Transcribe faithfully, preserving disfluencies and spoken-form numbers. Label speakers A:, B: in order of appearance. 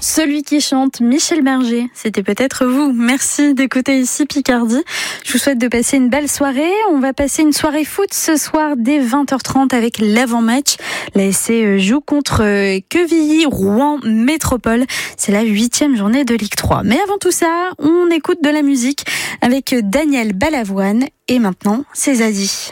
A: Celui qui chante, Michel Berger, c'était peut-être vous. Merci d'écouter ici Picardie. Je vous souhaite de passer une belle soirée. On va passer une soirée foot ce soir dès vingt heures trente avec l'avant-match. L'A S C joue contre Quevilly Rouen Métropole. C'est la huitième journée de Ligue trois. Mais avant tout ça, on écoute de la musique avec Daniel Balavoine. Et maintenant, c'est Zazie.